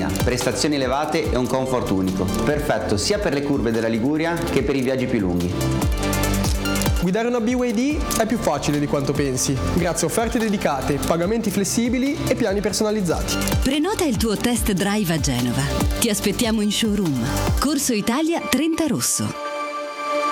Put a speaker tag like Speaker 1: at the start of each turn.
Speaker 1: autonomia, prestazioni elevate e un comfort unico. Perfetto sia per le curve della Liguria che per i viaggi più lunghi.
Speaker 2: Guidare una BYD è più facile di quanto pensi, grazie a offerte dedicate, pagamenti flessibili e piani personalizzati.
Speaker 3: Prenota il tuo test drive a Genova. Ti aspettiamo in showroom. Corso Italia 30 Rosso.